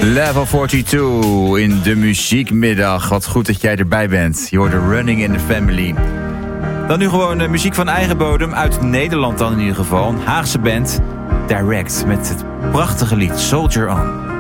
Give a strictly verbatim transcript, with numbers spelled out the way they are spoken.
Level tweeënveertig in de muziekmiddag. Wat goed dat jij erbij bent. Je hoort de Running in the Family. Dan nu gewoon uh, muziek van eigen bodem. Uit Nederland dan in ieder geval. Een Haagse band. Direct met het prachtige lied Soldier On.